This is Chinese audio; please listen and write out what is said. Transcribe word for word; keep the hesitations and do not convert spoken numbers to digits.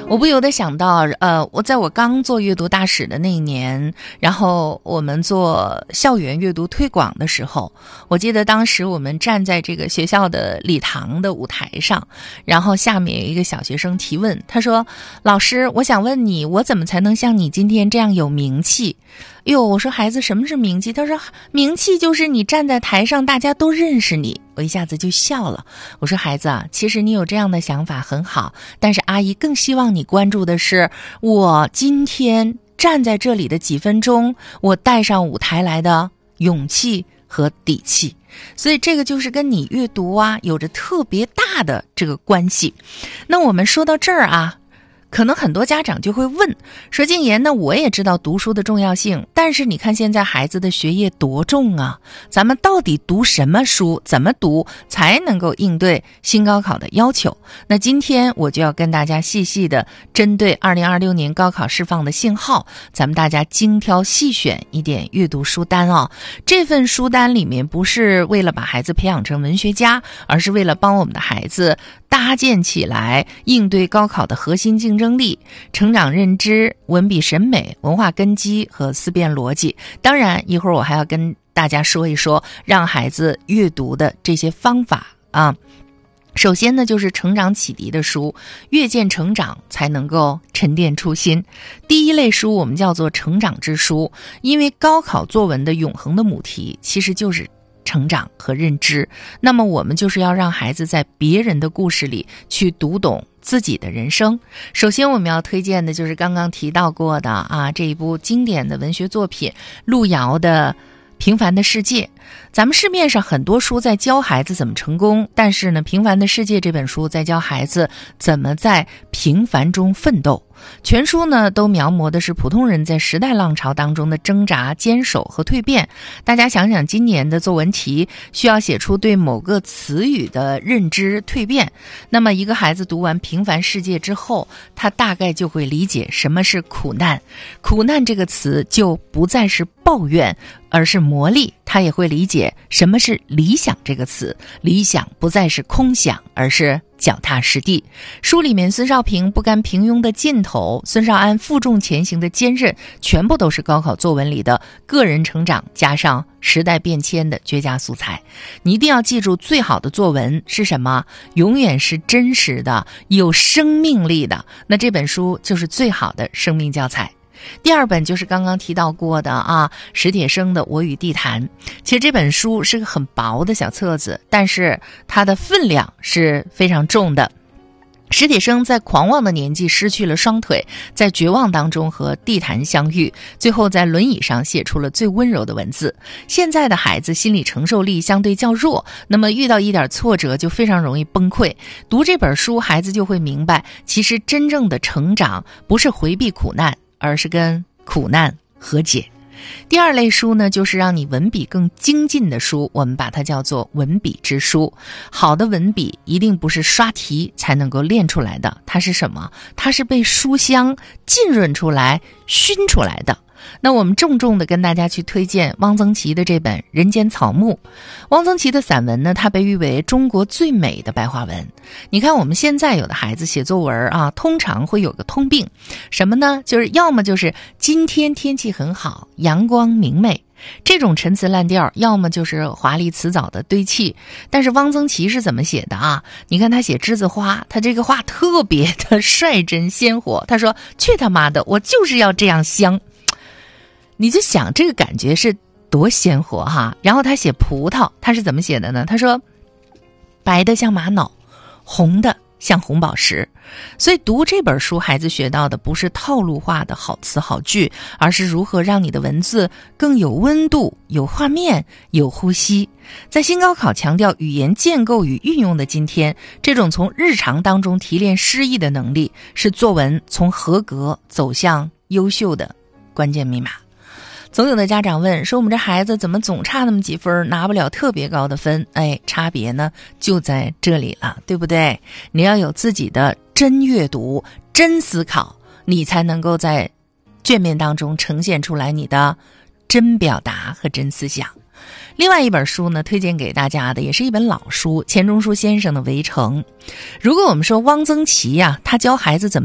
我不由得想到，呃，我在我刚做阅读大使的那一年，然后我们做校园阅读推广的时候，我记得当时我们站在这个学校的礼堂的舞台上，然后下面有一个小学生提问，他说：“老师，我想问你，我怎么才能像你今天这样有名气？”哟，我说孩子，什么是名气？他说名气就是你站在台上，大家都认识你。我一下子就笑了。我说孩子啊，其实你有这样的想法很好，但是阿姨更希望你关注的是我今天站在这里的几分钟，我带上舞台来的勇气和底气。所以这个就是跟你阅读啊有着特别大的这个关系。那我们说到这儿啊，可能很多家长就会问说，静言呢，我也知道读书的重要性，但是你看现在孩子的学业多重啊，咱们到底读什么书，怎么读才能够应对新高考的要求？那今天我就要跟大家细细的针对二零二六年高考释放的信号，咱们大家精挑细选一点阅读书单哦。这份书单里面不是为了把孩子培养成文学家，而是为了帮我们的孩子搭建起来应对高考的核心竞争力、成长认知、文笔审美、文化根基和思辨逻辑。当然一会儿我还要跟大家说一说让孩子阅读的这些方法啊。首先呢，就是成长启迪的书，越见成长才能够沉淀初心。第一类书我们叫做成长之书，因为高考作文的永恒的母题其实就是成长和认知，那么我们就是要让孩子在别人的故事里去读懂自己的人生。首先我们要推荐的就是刚刚提到过的啊，这一部经典的文学作品路遥的《平凡的世界》。咱们市面上很多书在教孩子怎么成功，但是呢，《平凡的世界》这本书在教孩子怎么在平凡中奋斗。全书呢都描摹的是普通人在时代浪潮当中的挣扎、坚守和蜕变。大家想想，今年的作文题需要写出对某个词语的认知蜕变，那么一个孩子读完《平凡世界》之后，他大概就会理解什么是苦难。苦难这个词就不再是抱怨，而是磨砺。他也会理解什么是理想这个词，理想不再是空想，而是脚踏实地。书里面孙少平不甘平庸的劲头，孙少安负重前行的坚韧，全部都是高考作文里的个人成长加上时代变迁的绝佳素材。你一定要记住，最好的作文是什么？永远是真实的、有生命力的。那这本书就是最好的生命教材。第二本就是刚刚提到过的啊，史铁生的《我与地坛》。其实这本书是个很薄的小册子，但是它的分量是非常重的。史铁生在狂妄的年纪失去了双腿，在绝望当中和地坛相遇，最后在轮椅上写出了最温柔的文字。现在的孩子心理承受力相对较弱，那么遇到一点挫折就非常容易崩溃。读这本书，孩子就会明白，其实真正的成长不是回避苦难，而是跟苦难和解。第二类书呢，就是让你文笔更精进的书，我们把它叫做文笔之书。好的文笔一定不是刷题才能够练出来的，它是什么？它是被书香浸润出来、熏出来的。那我们重重的跟大家去推荐汪曾祺的这本《人间草木》。汪曾祺的散文呢，它被誉为中国最美的白话文。你看我们现在有的孩子写作文啊，通常会有个通病，什么呢？就是要么就是今天天气很好，阳光明媚，这种陈词滥调，要么就是华丽辞藻的堆砌。但是汪曾祺是怎么写的啊？你看他写栀子花，他这个话特别的率真鲜活。他说：“去他妈的，我就是要这样香。”你就想这个感觉是多鲜活哈。然后他写葡萄，他是怎么写的呢？他说：“白的像玛瑙，红的像红宝石。”所以读这本书，孩子学到的不是套路化的好词好句，而是如何让你的文字更有温度、有画面、有呼吸。在新高考强调语言建构与运用的今天，这种从日常当中提炼诗意的能力，是作文从合格走向优秀的关键密码。总有的家长问说，我们这孩子怎么总差那么几分，拿不了特别高的分？哎，差别呢就在这里了，对不对？你要有自己的真阅读、真思考，你才能够在卷面当中呈现出来你的真表达和真思想。另外一本书呢，推荐给大家的也是一本老书，钱钟书先生的《围城》。如果我们说汪曾祺呀、啊，他教孩子怎么